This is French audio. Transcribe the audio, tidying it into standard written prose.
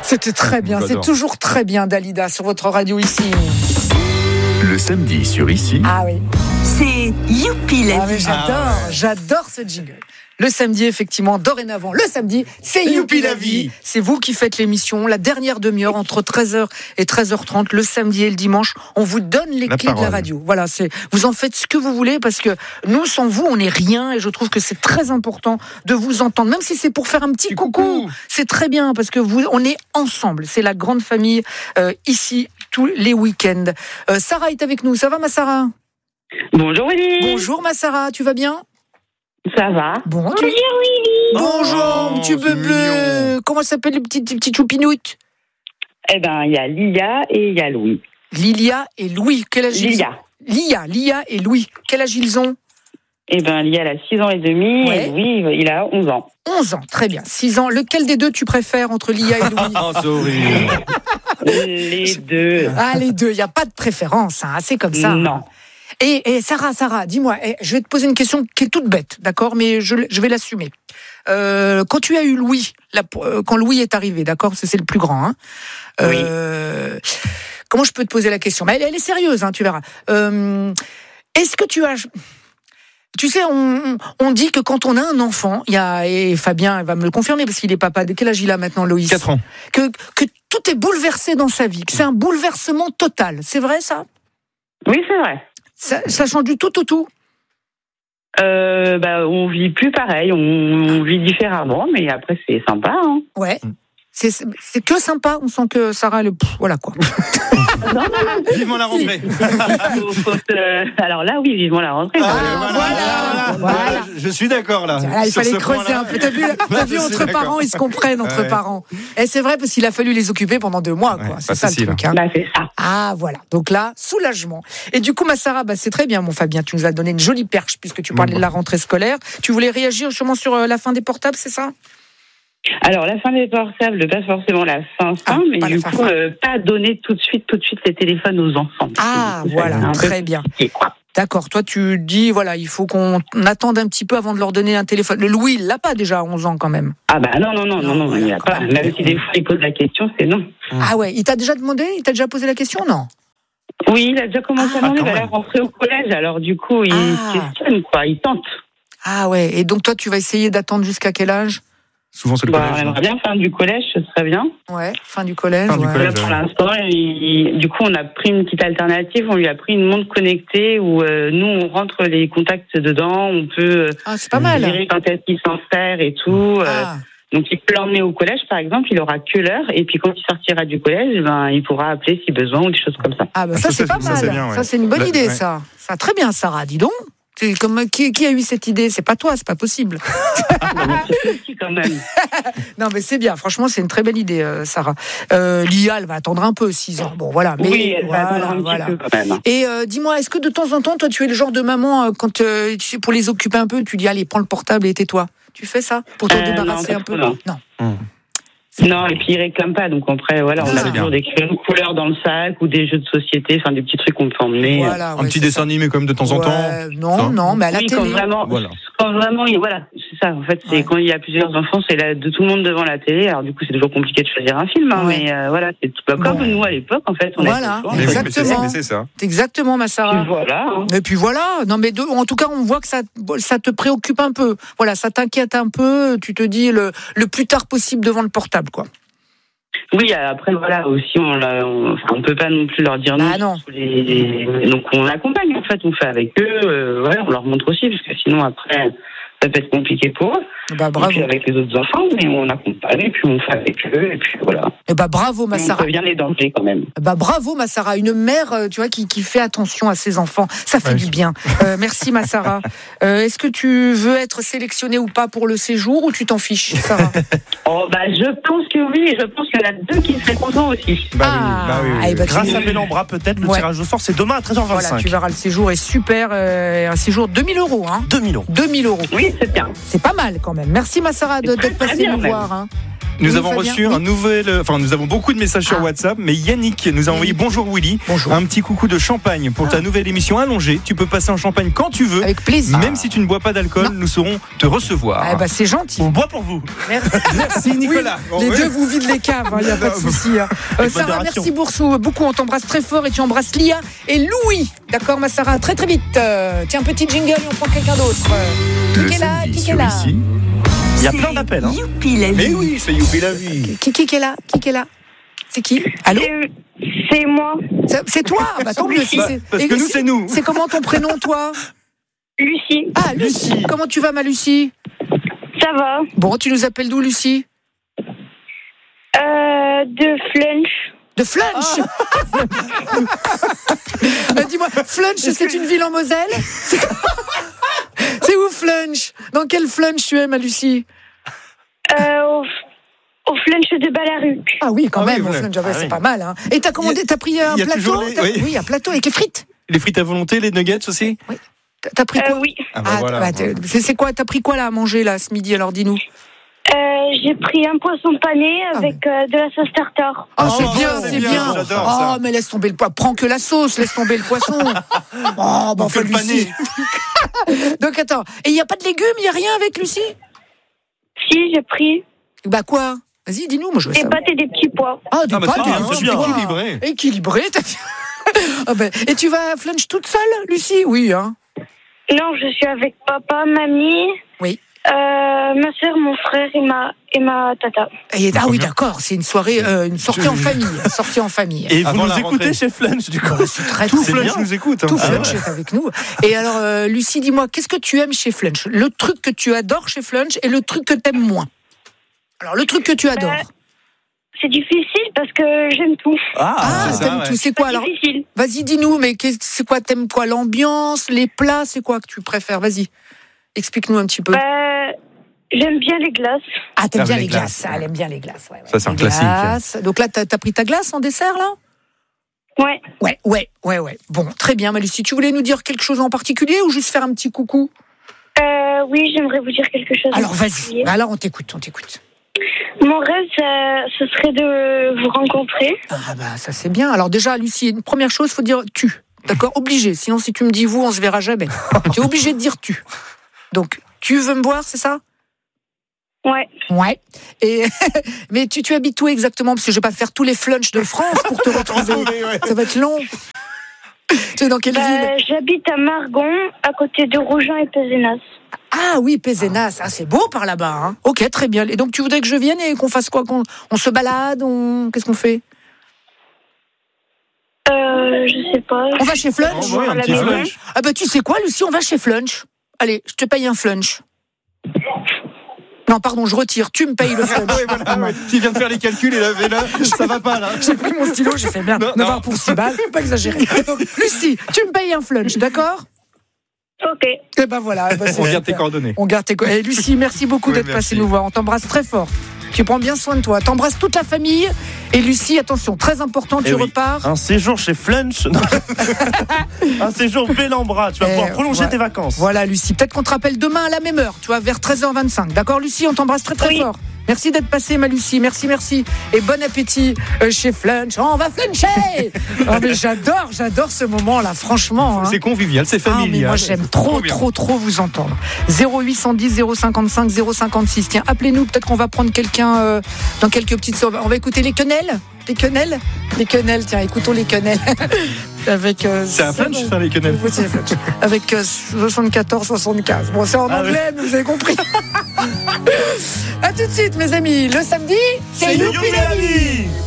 C'était très bien, c'est toujours très bien Dalida sur votre radio ici. Le samedi sur Ici. Ah oui. C'est Youpi la vie. J'adore ce jingle. Le samedi, effectivement, dorénavant, le samedi, c'est Youpi la vie. C'est vous qui faites l'émission, la dernière demi-heure entre 13h et 13h30, le samedi et le dimanche. On vous donne les clés de la radio. Voilà, vous en faites ce que vous voulez parce que nous, sans vous, on n'est rien et je trouve que c'est très important de vous entendre. Même si c'est pour faire un petit coucou, c'est très bien parce que on est ensemble. C'est la grande famille ici, tous les week-ends. Sarah est avec nous. Ça va, ma Sarah ? Bonjour Willy. Bonjour, ma Sarah. Tu vas bien ? Ça va. Bonjour Willy. Bonjour, petit bébé. Comment s'appelle le petit choupinoute ? Eh ben, il y a Lia et il y a Louis. Lilia et Louis. Quel âge ils ont ? Lia et Louis. Quel âge ils ont ? Eh ben, Lia, elle a 6 ans et demi et Louis, il a 11 ans. 11 ans, très bien. 6 ans. Lequel des deux tu préfères entre Lia et Louis ? Oh, c'est horrible. Les deux. Ah, les deux. Il n'y a pas de préférence. Hein. C'est comme ça. Non. Et Sarah, dis-moi, je vais te poser une question qui est toute bête, d'accord, mais je vais l'assumer. Quand tu as eu Louis, quand Louis est arrivé, d'accord, c'est le plus grand, hein, oui. Comment je peux te poser la question ? Mais elle est sérieuse, hein, tu verras. Est-ce que tu as... Tu sais, on dit que quand on a un enfant, et Fabien va me le confirmer parce qu'il est papa. De quel âge il a maintenant, Loïs ? 4 ans. Que tout est bouleversé dans sa vie, que c'est un bouleversement total. C'est vrai, ça ? Oui, c'est vrai. Ça change du tout au tout. On vit plus pareil, on vit différemment, mais après c'est sympa. Hein. Ouais. C'est que sympa. On sent que Sarah, voilà quoi. Non. Vivement la rentrée. Alors là, oui, vivement la rentrée. Voilà. Je suis d'accord là. Il fallait creuser un peu. T'as vu entre parents, ils se comprennent entre parents. Et c'est vrai parce qu'il a fallu les occuper pendant 2 mois. Quoi. C'est ça facile, le truc. Hein. C'est ça. Ah voilà. Donc là, soulagement. Et du coup, ma Sarah, c'est très bien, mon Fabien. Tu nous as donné une jolie perche puisque tu parlais de la rentrée scolaire. Tu voulais réagir justement sur la fin des portables, c'est ça ? Alors, la fin des portables, pas forcément la fin, mais du coup, pas donner tout de suite les téléphones aux enfants. Ah, voilà, très bien. D'accord, toi tu dis, voilà, il faut qu'on attende un petit peu avant de leur donner un téléphone. Le Louis, il l'a pas déjà à 11 ans quand même. Ah bah non, il l'a pas. Même si des fois il pose la question, c'est non. Ah ouais, il t'a déjà demandé ? Il t'a déjà posé la question, non ? Oui, il a déjà commencé à demander, il va rentrer au collège, alors du coup, il questionne, quoi, il tente. Ah ouais, et donc toi tu vas essayer d'attendre jusqu'à quel âge ? Souvent c'est le collège. On aimerait bien fin du collège, ce serait bien. Ouais, fin du collège. Là, pour l'instant, du coup, on a pris une petite alternative. On lui a pris une montre connectée où nous, on rentre les contacts dedans. On peut c'est pas mal. Gérer quand est-ce qu'il s'en sert et tout. Donc, il peut l'emmener au collège, par exemple. Il aura que l'heure. Et puis, quand il sortira du collège, il pourra appeler si besoin ou des choses comme ça. Ah, ça, c'est pas mal. C'est bien, ça, c'est une bonne idée, ça. Ça, très bien, Sarah. Dis donc. C'est comme qui a eu cette idée ? C'est pas toi, c'est pas possible. C'est quand même. Non, mais c'est bien. Franchement, c'est une très belle idée, Sarah. Lia, elle va attendre un peu, 6 ans. Bon, voilà. Mais oui, elle va attendre un petit peu quand même. Et dis-moi, est-ce que de temps en temps, toi, tu es le genre de maman quand pour les occuper un peu, tu dis allez, prends le portable et tais-toi. Tu fais ça pour t'en débarrasser un peu ? Non. Non, et puis ils réclament pas, donc après, voilà, on a toujours des crayons de couleur dans le sac ou des jeux de société, enfin des petits trucs qu'on peut emmener. Voilà, un petit dessin animé comme de temps en temps. Non, mais à la télé. Quand vraiment, voilà, c'est ça. En fait, c'est quand il y a plusieurs enfants, c'est de tout le monde devant la télé. Alors du coup, c'est toujours compliqué de choisir un film, mais voilà, c'est tout comme nous à l'époque, en fait. Voilà, exactement. C'est ça. Exactement, ma Sarah. Et puis voilà. Non, mais en tout cas, on voit que ça te préoccupe un peu. Voilà, ça t'inquiète un peu. Tu te dis le plus tard possible devant le portable. Quoi. Oui, après voilà aussi on peut pas non plus leur dire non. Non. Donc on accompagne en fait, on fait avec eux, on leur montre aussi parce que sinon après ça peut être compliqué pour eux. Bravo. Et puis avec les autres enfants, mais on accompagne et puis on fait avec eux et puis voilà. Bravo ma Sarah. On prévient les dangers quand même. Bravo ma Sarah, une mère tu vois qui fait attention à ses enfants, ça fait du bien. Merci ma Sarah. Est-ce que tu veux être sélectionnée ou pas pour le séjour ou tu t'en fiches, Sarah ? Je pense que oui, je pense qu'il y en a 2 qui seraient contents aussi. Oui. Grâce à Bellambra, peut-être, le tirage au sort, c'est demain à 13h25. Voilà, tu verras, le séjour est super, un séjour 2 000 €. Hein. 2 000 €. 2 000 €. Oui, c'est bien. C'est pas mal quand même. Merci ma Sarah d'être passée nous voir. Hein. Nous Oui, avons Fabien, reçu oui. un nouvel. Enfin, nous avons beaucoup de messages sur WhatsApp, mais Yannick nous a envoyé bonjour Willy. Bonjour. Un petit coucou de champagne pour ta nouvelle émission allongée. Tu peux passer un champagne quand tu veux. Avec plaisir. Même si tu ne bois pas d'alcool, Non. nous saurons te recevoir. Ah, bah, c'est gentil. On boit pour vous. Merci Nicolas. Oui, les deux vous vident les caves, il n'y a pas de souci. Sarah, modération. merci beaucoup. On t'embrasse très fort et tu embrasses Lia et Louis. D'accord, ma Sarah, très très vite. Tiens, petit jingle et on prend quelqu'un d'autre. Le Qui est là samedi Qui est sur là ici. Il y a plein d'appels. Hein. Youpi la Mais vie. oui, c'est Youpi la vie. Qui est là Qui est là C'est qui Allô C'est moi, C'est toi Bah, tant mieux. Bah, parce que nous, c'est nous. C'est comment ton prénom, toi Lucie. Ah, Lucie. Comment tu vas, ma Lucie? Ça va. Bon, tu nous appelles d'où, Lucie? De Flunch. De Flunch. Dis-moi, Flunch, c'est une ville en Moselle? C'est où Flunch? Dans quel Flunch tu es, ma Lucie? Au Flunch de Ballaruc. Ah oui, quand Ah même, oui, au voilà. Flunch, ah ouais, Ah c'est oui. pas mal. Hein. Et t'as commandé, t'as pris un il y a plateau? toujours les- oui. Oui, un plateau avec les frites. Les frites à volonté, les nuggets aussi. T'as pris quoi? Oui. Ah bah voilà. bah, c'est quoi? T'as pris quoi là à manger là ce midi? Alors dis-nous. J'ai pris un poisson pané avec de la sauce tartare. Oh, Oh, c'est bien, c'est c'est bien, bien. j'adore Oh, ça. mais laisse tomber le poisson. Prends que la sauce, laisse tomber le poisson. Oh, bah, Que le Lucie. pané. Donc attends, et il n'y a pas de légumes, il n'y a rien avec Lucie? Si, j'ai pris Bah quoi? Vas-y, dis-nous, moi je veux des savoir. pâtes et des petits pois. Ah, des Ah, bah, pâtes, c'est des bien, petits c'est bien. pois. Équilibré. Équilibré, t'as dit. Ah ben, et tu vas à Flunch toute seule, Lucie? Oui, hein. Non, je suis avec papa, mamie. Oui. Ma soeur, mon frère et ma tata. Ah oui, d'accord, c'est une soirée, une sortie en famille. Sortie en famille. Et vous Avant nous la écoutez rentrée. chez Flunch, du coup. C'est très, Tout très Flunch bien. nous écoute. hein. Tout Ah Flunch ouais. est avec nous. Et alors, Lucie, dis-moi, qu'est-ce que tu aimes chez Flunch? Le truc que tu adores chez Flunch et le truc que t'aimes moins. Alors, le truc que tu adores. C'est difficile parce que j'aime tout. Ah, c'est ça, t'aimes ouais. tout. C'est quoi Pas alors? difficile. Vas-y, dis-nous, mais c'est quoi? T'aimes quoi? L'ambiance, les plats, c'est quoi que tu préfères? Vas-y, explique-nous un petit peu. J'aime bien les glaces. Ah, t'aimes Ah, bien les les glaces. glaces, Ah, ouais. elle aime bien les glaces. Ouais, Ça, c'est un Les classique. glaces. Donc là, t'as pris ta glace en dessert, là? Ouais. Ouais. Bon, très bien, ma Lucie. Tu voulais nous dire quelque chose en particulier ou juste faire un petit coucou? Oui, j'aimerais vous dire quelque chose. Alors, en vas-y. particulier. Alors, on t'écoute. Mon rêve, ce serait de vous rencontrer. Ah, bah, ça, c'est bien. Alors, déjà, Lucie, une première chose, faut dire tu. D'accord? Obligé. Sinon, si tu me dis vous, on se verra jamais. Tu es obligé de dire tu. Donc, tu veux me voir, c'est ça? Ouais. Et mais tu habites où exactement? Parce que je vais pas faire tous les flunchs de France pour te retrouver. Ouais. Ça va être long. Tu es dans quelle ville? J'habite à Margon, à côté de Rougeant et Pézenas. Ah oui, Pézenas. Ah, c'est beau par là-bas. Hein. Ok, très bien. Et donc tu voudrais que je vienne et qu'on fasse quoi? On se balade? Qu'est-ce qu'on fait? Je sais pas. On va chez Flunch? Oh, ouais, un la petit maison. Flunch. Ah bah tu sais quoi, Lucie, on va chez Flunch. Allez, je te paye un Flunch. Non, pardon, je retire. Tu me payes le Flunch. Ouais, voilà, ouais. Tu viens de faire les calculs et là, ça va pas là. J'ai pris mon stylo, j'ai fait merde. Non, 9 non. heures pour 6 balles, faut pas exagérer. Donc, Lucie, tu me payes un Flunch, d'accord? Ok. Et ben voilà. Ben c'est On garde tes super. coordonnées. On garde tes coordonnées. Lucie, merci beaucoup Oui, d'être merci. passée nous voir. On t'embrasse très fort. Tu prends bien soin de toi. T'embrasses toute la famille. Et Lucie, attention, très important, tu Eh oui. repars. Un séjour chez Flunch. Non. Un séjour Bellambra. Tu vas pouvoir prolonger ouais. tes vacances. Voilà, Lucie. Peut-être qu'on te rappelle demain à la même heure, tu vois, vers 13h25. D'accord, Lucie, on t'embrasse très Oui. fort. Merci d'être passée, ma Lucie. Merci. Et bon appétit chez Flunch. Oh, on va fluncher. Oh, mais j'adore ce moment-là, franchement. Hein. C'est convivial, c'est Ah, mais familial. moi j'aime Trop bien. trop vous entendre. 0810 055 056. Tiens, appelez-nous, peut-être qu'on va prendre quelqu'un dans quelques petites secondes. On va écouter les quenelles. Tiens, écoutons les quenelles. Avec C'est un Flunch, ça, les quenelles. Oui, c'est un Flunch. Avec 74-75. Bon, c'est en Ah, anglais, mais vous avez compris. À tout de suite, mes amis. Le samedi, c'est C'est Youpi Youpi la la vie. vie.